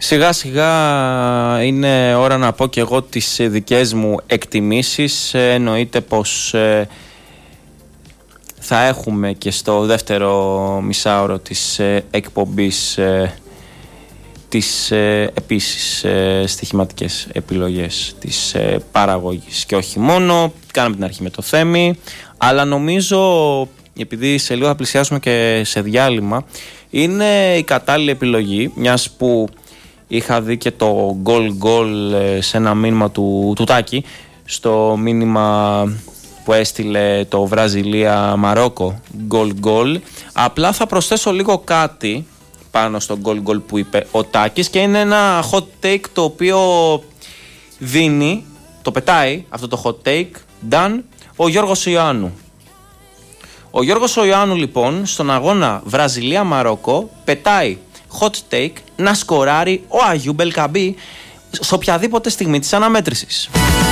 Σιγά σιγά είναι ώρα να πω και εγώ τις δικές μου εκτιμήσεις. Εννοείται πως θα έχουμε και στο δεύτερο μισάωρο της εκπομπής τις επίσης στοιχηματικές επιλογές της παραγωγής και όχι μόνο. Κάναμε την αρχή με το Θέμη, αλλά νομίζω, επειδή σε λίγο θα πλησιάσουμε και σε διάλειμμα, είναι η κατάλληλη επιλογή, μιας που είχα δει και το goal σε ένα μήνυμα του Τάκη, στο μήνυμα που έστειλε το Βραζιλία-Μαρόκο goal. Απλά θα προσθέσω λίγο κάτι πάνω στο goal που είπε ο Τάκης, και είναι ένα hot take το οποίο δίνει, το πετάει αυτό το hot take, done, ο Γιώργος Ιωάννου. Ο Γιώργος Ιωάννου λοιπόν στον αγώνα Βραζιλία-Μαρόκο πετάει hot take να σκοράρει ο Αγιούμπ Ελκαμπή σε οποιαδήποτε στιγμή της αναμέτρησης.